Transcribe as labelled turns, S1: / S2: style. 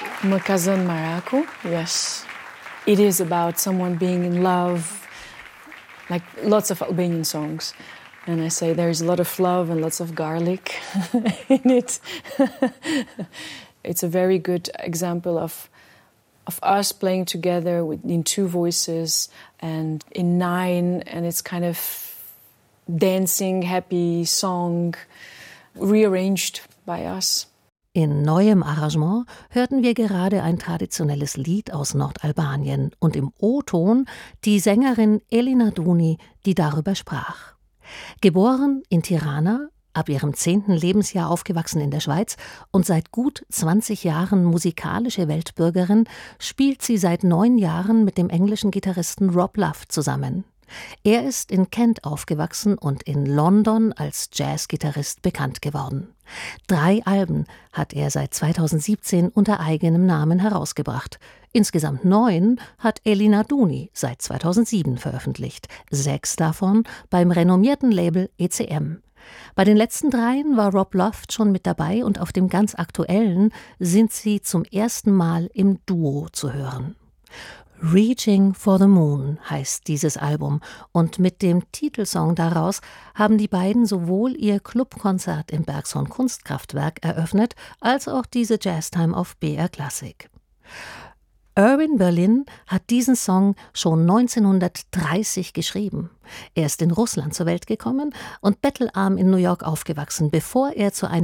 S1: My cousin Marako, yes. It is about someone being in love, like lots of Albanian songs. And I say there's a lot of love and lots of garlic in it. It's a very good example of us playing together in two voices and in nine, and it's kind of dancing, happy song, rearranged by us.
S2: In neuem Arrangement hörten wir gerade ein traditionelles Lied aus Nordalbanien und im O-Ton die Sängerin Elina Duni, die darüber sprach. Geboren in Tirana, ab ihrem 10. Lebensjahr aufgewachsen in der Schweiz und seit gut 20 Jahren musikalische Weltbürgerin, spielt sie seit 9 Jahren mit dem englischen Gitarristen Rob Love zusammen. Er ist in Kent aufgewachsen und in London als Jazzgitarrist bekannt geworden. 3 Alben hat er seit 2017 unter eigenem Namen herausgebracht. Insgesamt 9 hat Elina Duni seit 2007 veröffentlicht, 6 davon beim renommierten Label ECM. Bei den letzten 3 war Rob Love schon mit dabei und auf dem ganz aktuellen sind sie zum ersten Mal im Duo zu hören. Reaching for the Moon heißt dieses Album und mit dem Titelsong daraus haben die beiden sowohl ihr Clubkonzert im Bergshorn Kunstkraftwerk eröffnet, als auch diese Jazztime auf BR Classic. Irwin Berlin hat diesen Song schon 1930 geschrieben. Er ist in Russland zur Welt gekommen und bettelarm in New York aufgewachsen, bevor er zu einem